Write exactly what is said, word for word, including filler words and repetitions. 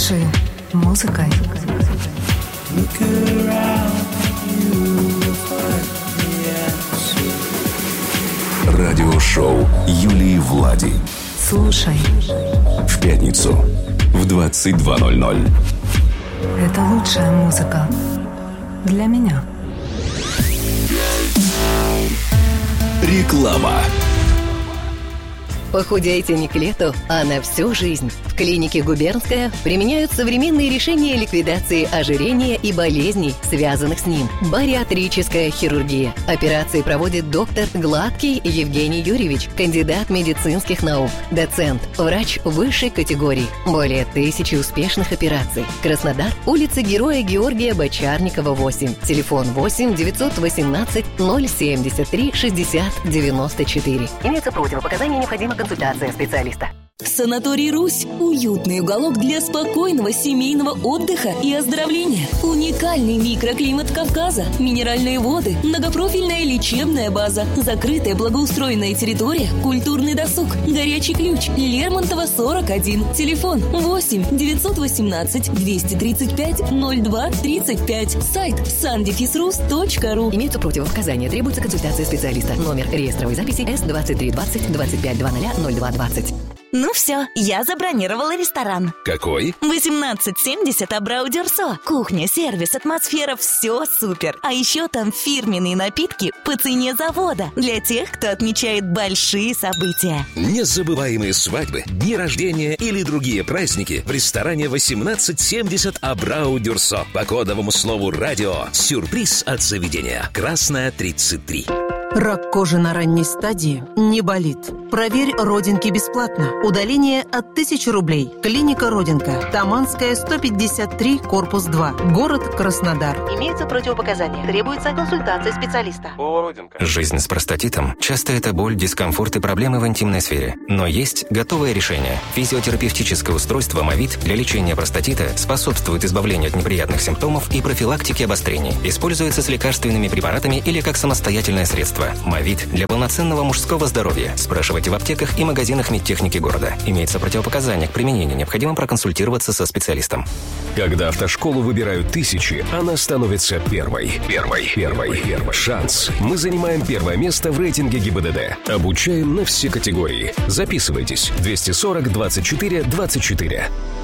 Дыши музыкой. Радиошоу Юлии Влади. Слушай. В пятницу в двадцать два ноль ноль. Это лучшая музыка для меня. Реклама. Похудейте не к лету, а на всю жизнь. В клинике «Губернская» применяют современные решения ликвидации ожирения и болезней, связанных с ним. Бариатрическая хирургия. Операции проводит доктор Гладкий Евгений Юрьевич, кандидат медицинских наук, доцент, врач высшей категории. Более тысячи успешных операций. Краснодар, улица Героя Георгия Бочарникова, восемь. Телефон восемь девятьсот восемнадцать ноль семьдесят три шестьдесят девяносто четыре. Имеются противопоказания, необходима консультация специалиста. Санаторий «Русь» – уютный уголок для спокойного семейного отдыха и оздоровления. Уникальный микроклимат Кавказа, минеральные воды, многопрофильная лечебная база, закрытая благоустроенная территория, культурный досуг, горячий ключ, Лермонтова, сорок один. Телефон восемь девятьсот восемнадцать двести тридцать пять ноль два тридцать пять. Сайт сандефисрус точка ру. Имеются противопоказания, требуется консультация специалиста. Номер реестровой записи эс двадцать три двадцать двадцать пять двадцать ноль два двадцать. Ну все, я забронировала ресторан. Какой? восемнадцать семьдесят Абрау Дюрсо. Кухня, сервис, атмосфера, все супер. А еще там фирменные напитки по цене завода. Для тех, кто отмечает большие события. Незабываемые свадьбы, дни рождения или другие праздники в ресторане восемнадцать семьдесят Абрау Дюрсо. По кодовому слову «радио». Сюрприз от заведения. Красная, тридцать три. Рак кожи на ранней стадии не болит. Проверь родинки бесплатно. Удаление от тысячи рублей. Клиника «Родинка». Таманская, сто пятьдесят три, корпус два. Город Краснодар. Имеются противопоказания. Требуется консультация специалиста. Жизнь с простатитом часто это боль, дискомфорт и проблемы в интимной сфере. Но есть готовое решение. Физиотерапевтическое устройство «Мовит» для лечения простатита способствует избавлению от неприятных симптомов и профилактике обострений. Используется с лекарственными препаратами или как самостоятельное средство. «Мовит» для полноценного мужского здоровья. Спрашивайте в аптеках и магазинах медтехники города. Имеется противопоказания к применению. Необходимо проконсультироваться со специалистом. Когда автошколу выбирают тысячи, она становится первой. Первой. Первой. Первой. Шанс. Мы занимаем первое место в рейтинге ГИБДД. Обучаем на все категории. Записывайтесь. двести сорок двадцать четыре двадцать четыре.